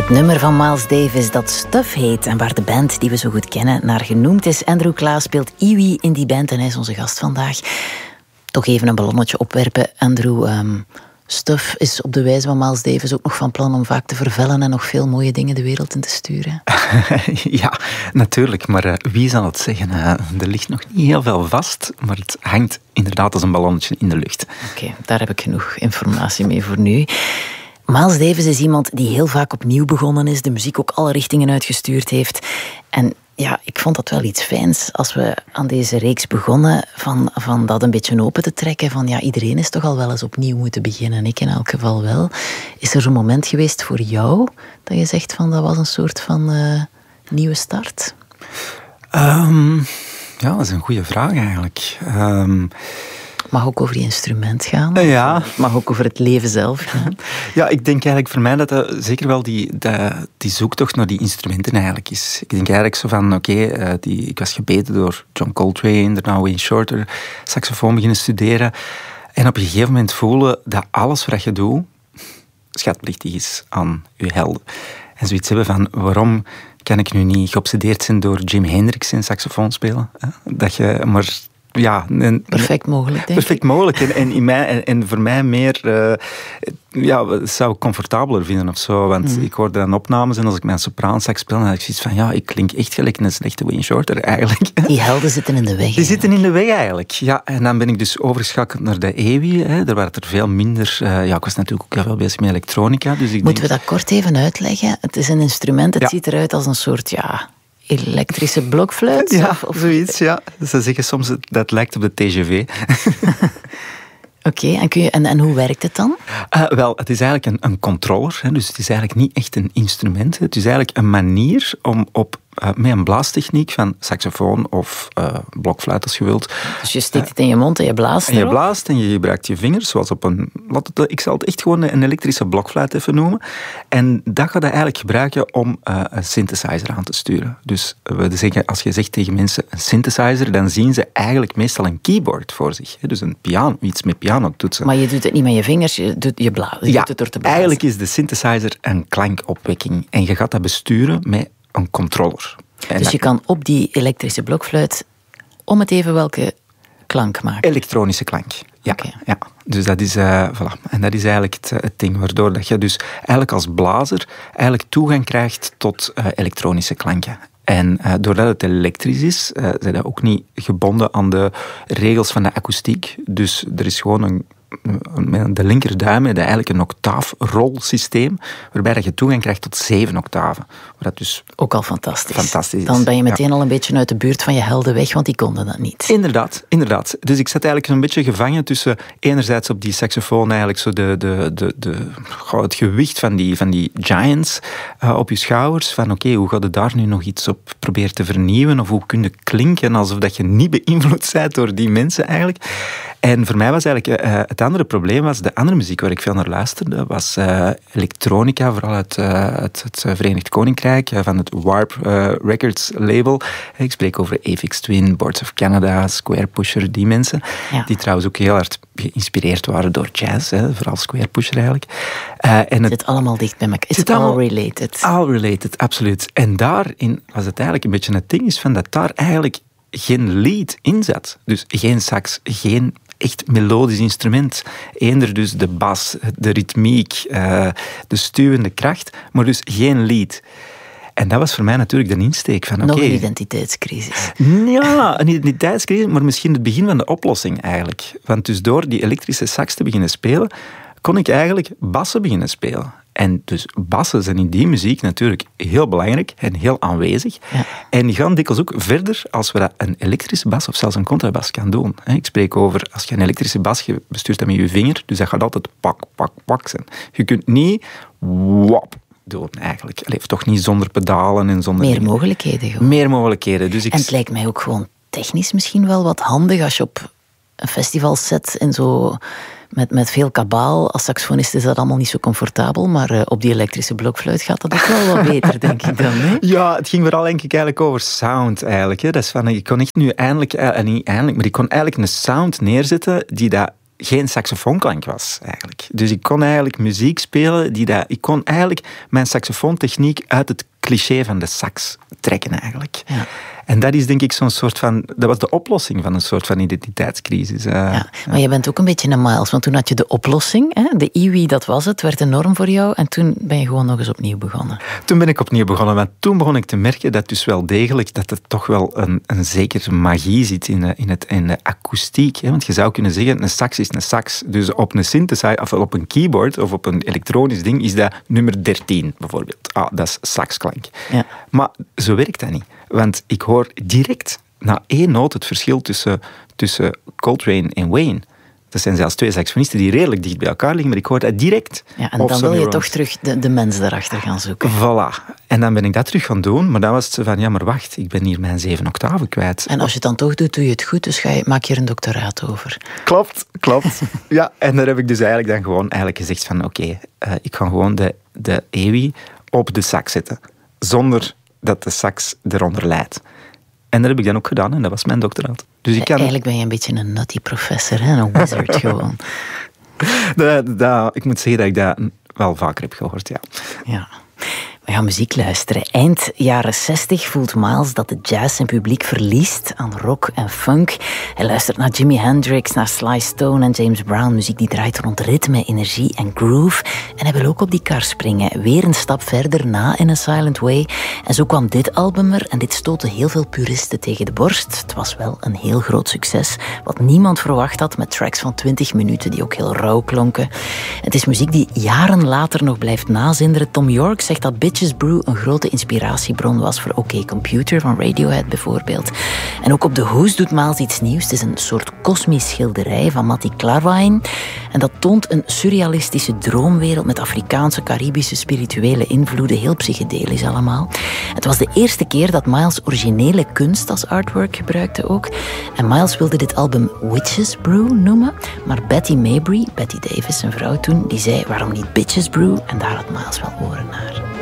Het nummer van Miles Davis dat Stuff heet en waar de band die we zo goed kennen naar genoemd is. Andrew Klaas speelt Iwi in die band en hij is onze gast vandaag. Toch even een ballonnetje opwerpen, Andrew. Stuff is op de wijze van Miles Davis ook nog van plan om vaak te vervellen en nog veel mooie dingen de wereld in te sturen. Ja, natuurlijk. Maar wie zal het zeggen? Er ligt nog niet heel veel vast, maar het hangt inderdaad als een ballonnetje in de lucht. Oké, daar heb ik genoeg informatie mee voor nu. Miles Davis is iemand die heel vaak opnieuw begonnen is, de muziek ook alle richtingen uitgestuurd heeft. En ja, ik vond dat wel iets fijns als we aan deze reeks begonnen, van dat een beetje open te trekken. Van ja, iedereen is toch al wel eens opnieuw moeten beginnen. Ik in elk geval wel. Is er zo'n moment geweest voor jou dat je zegt van dat was een soort van nieuwe start? Ja, dat is een goede vraag eigenlijk. Het mag ook over je instrument gaan. Ja. Het mag ook over het leven zelf gaan. Ja, ik denk eigenlijk voor mij dat zeker wel die zoektocht naar die instrumenten eigenlijk is. Ik denk eigenlijk zo van, ik was gebeten door John Coltrane, daarna Wayne Shorter, saxofoon beginnen studeren. En op een gegeven moment voelen dat alles wat je doet, schatplichtig is aan je helden. En zoiets hebben van, waarom kan ik nu niet geobsedeerd zijn door Jimi Hendrix in saxofoon spelen? Dat je maar... Ja, perfect mogelijk, denk ik. Perfect mogelijk. En voor mij meer... het zou ik comfortabeler vinden of zo. Want ik hoorde dan opnames en als ik mijn sopraansax speel, dan had ik zoiets van, ja, ik klink echt gelijk een slechte Wayne Shorter eigenlijk. Die helden zitten in de weg. Die zitten in de weg eigenlijk, ja. En dan ben ik dus overgeschakeld naar de EWI. Daar waren er veel minder... ik was natuurlijk ook heel veel bezig met elektronica. Dus Moeten we dat kort even uitleggen? Het is een instrument, het ziet eruit als een soort, elektrische blokfluit? Ja, of zoiets, ja. Ze zeggen soms dat lijkt op de TGV. Oké, en hoe werkt het dan? Wel, het is eigenlijk een controller. Dus het is eigenlijk niet echt een instrument. Het is eigenlijk een manier om met een blaastechniek van saxofoon of blokfluit als je wilt. Dus je steekt het in je mond en je blaast erop? En je blaast en je gebruikt je vingers, zoals op een... Ik zal het echt gewoon een elektrische blokfluit even noemen. En dat ga je eigenlijk gebruiken om een synthesizer aan te sturen. Dus we zeggen, als je zegt tegen mensen een synthesizer, dan zien ze eigenlijk meestal een keyboard voor zich. Dus een piano, iets met pianotoetsen. Maar je doet het niet met je vingers, je doet het door te blazen. Eigenlijk is de synthesizer een klankopwekking. En je gaat dat besturen met een controller. Dus je kan op die elektrische blokfluit om het even welke klank maken? Elektronische klank, ja. Okay. Ja. Dus dat is, voilà. En dat is eigenlijk het ding, waardoor dat je dus eigenlijk als blazer eigenlijk toegang krijgt tot elektronische klanken. En doordat het elektrisch is, zijn dat ook niet gebonden aan de regels van de akoestiek. Dus er is gewoon met de linkerduim heb je eigenlijk een octaafrolsysteem, waarbij dat je toegang krijgt tot 7 octaven. Dat dus ook al fantastisch is. Dan ben je meteen al een beetje uit de buurt van je helden weg, want die konden dat niet. Inderdaad. Dus ik zat eigenlijk een beetje gevangen tussen enerzijds op die saxofoon eigenlijk zo het gewicht van die giants op je schouders, van hoe ga je daar nu nog iets op proberen te vernieuwen, of hoe kun je klinken alsof dat je niet beïnvloed bent door die mensen eigenlijk. En voor mij was eigenlijk het andere probleem was de andere muziek waar ik veel naar luisterde, was elektronica, vooral uit het Verenigd Koninkrijk, van het Warp Records label. Ik spreek over Aphex Twin, Boards of Canada, Square Pusher, die mensen. Ja. Die trouwens ook heel hard geïnspireerd waren door jazz, vooral Square Pusher eigenlijk. Het zit allemaal dicht bij elkaar. It's all related. All related, absoluut. En daarin was het eigenlijk een beetje het ding is van dat daar eigenlijk geen lead in zat. Dus geen sax, geen echt melodisch instrument. Eender dus de bas, de ritmiek, de stuwende kracht, maar dus geen lead. En dat was voor mij natuurlijk de insteek van nog een identiteitscrisis. Ja, een identiteitscrisis, maar misschien het begin van de oplossing eigenlijk. Want dus door die elektrische sax te beginnen spelen, kon ik eigenlijk bassen beginnen spelen. En dus bassen zijn in die muziek natuurlijk heel belangrijk en heel aanwezig. Ja. En die gaan dikwijls ook verder als we dat een elektrische bas of zelfs een contrabas kan doen. Ik spreek over, als je een elektrische bas, je bestuurt dat met je vinger, dus dat gaat altijd pak, pak, pak zijn. Je kunt niet wap doen eigenlijk. Allee, toch niet zonder pedalen en zonder... Meer mogelijkheden gewoon. Meer mogelijkheden. Dus en het lijkt mij ook gewoon technisch misschien wel wat handig als je op een festival zet en zo... Met veel kabaal. Als saxofonist is dat allemaal niet zo comfortabel, maar op die elektrische blokfluit gaat dat ook wel wat beter, denk ik dan. Hè? Ja, het ging vooral denk ik eigenlijk over sound eigenlijk. Hè. Dat is van, ik kon echt nu eindelijk, maar ik kon eigenlijk een sound neerzetten die dat geen saxofoonklank was, eigenlijk. Dus ik kon eigenlijk muziek spelen ik kon eigenlijk mijn saxofoontechniek uit het cliché van de sax trekken, eigenlijk. Ja. En dat is denk ik zo'n soort van... Dat was de oplossing van een soort van identiteitscrisis. Ja, maar je bent ook een beetje een Miles, want toen had je de oplossing. Hè? De Iwi, dat was het, werd een norm voor jou. En toen ben je gewoon nog eens opnieuw begonnen. Toen ben ik opnieuw begonnen, want toen begon ik te merken dat dus wel degelijk, dat er toch wel een zekere magie zit in de akoestiek. Hè? Want je zou kunnen zeggen, een sax is een sax. Dus op een synthesizer, of op een keyboard, of op een elektronisch ding, is dat nummer 13, bijvoorbeeld. Dat is saxklank. Ja. Maar zo werkt dat niet. Want ik hoor direct na 1 noot het verschil tussen Coltrane en Wayne. Dat zijn zelfs 2 saxofonisten die redelijk dicht bij elkaar liggen, maar ik hoor dat direct. Ja, en dan wil je toch terug de mens daarachter gaan zoeken. Voilà. En dan ben ik dat terug gaan doen, maar dan was het zo van, ja, maar wacht, ik ben hier mijn 7 octaven kwijt. En als je het dan toch doet, doe je het goed, dus maak je er een doctoraat over. Klopt. Ja, en daar heb ik dus eigenlijk dan gewoon gezegd van, oké, ik ga gewoon de EWI op de sax zetten, zonder dat de sax eronder leidt. En dat heb ik dan ook gedaan en dat was mijn doctoraat. Dus eigenlijk ben je een beetje een nutty professor, hè? Een wizard gewoon. Ik moet zeggen dat ik dat wel vaker heb gehoord, ja. Ja. We gaan muziek luisteren. Eind jaren 60 voelt Miles dat de jazz zijn publiek verliest aan rock en funk. Hij luistert naar Jimi Hendrix, naar Sly Stone en James Brown. Muziek die draait rond ritme, energie en groove. En hij wil ook op die kar springen. Weer een stap verder na In a Silent Way. En zo kwam dit album er en dit stootte heel veel puristen tegen de borst. Het was wel een heel groot succes. Wat niemand verwacht had met tracks van 20 minuten die ook heel rauw klonken. Het is muziek die jaren later nog blijft nazinderen. Tom York zegt dat Bitches Brew een grote inspiratiebron was voor OK Computer van Radiohead bijvoorbeeld. En ook op de hoes doet Miles iets nieuws. Het is een soort kosmisch schilderij van Matti Klarwein. En dat toont een surrealistische droomwereld met Afrikaanse, Caribische, spirituele invloeden. Heel psychedelisch allemaal. Het was de eerste keer dat Miles originele kunst als artwork gebruikte ook. En Miles wilde dit album Witches Brew noemen. Maar Betty Mabry, Betty Davis, zijn vrouw toen, die zei waarom niet Bitches Brew? En daar had Miles wel oren naar.